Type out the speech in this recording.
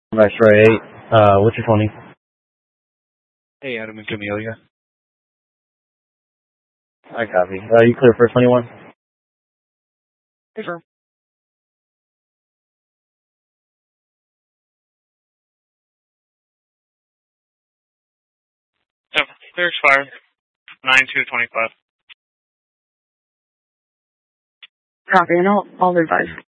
X-ray 8. What's your 20? Hey, Adam and Camellia. I copy. You clear for 21? Hey, sir. Yep, clear expired. 9/2/25. Copy, and I'll revise.